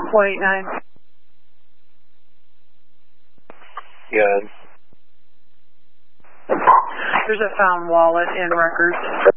489. Good. There's a found wallet in records.